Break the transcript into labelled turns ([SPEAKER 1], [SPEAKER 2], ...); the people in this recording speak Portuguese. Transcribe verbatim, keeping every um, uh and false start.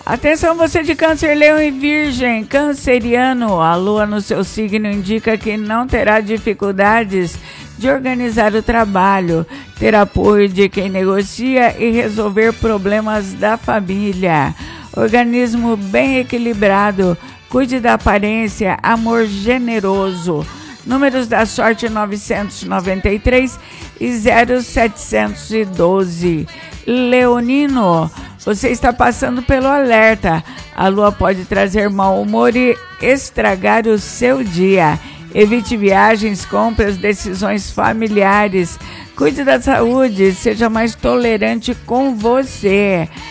[SPEAKER 1] Atenção, você de Câncer, Leão e Virgem, canceriano, a lua no seu signo indica que não terá dificuldades de organizar o trabalho, ter apoio de quem negocia e resolver problemas da família. Organismo bem equilibrado, cuide da aparência, amor generoso. Números da sorte novecentos e noventa e três e zero setecentos e doze. Leonino, você está passando pelo alerta. A lua pode trazer mau humor e estragar o seu dia. Evite viagens, compras, decisões familiares. Cuide da saúde, seja mais tolerante com você.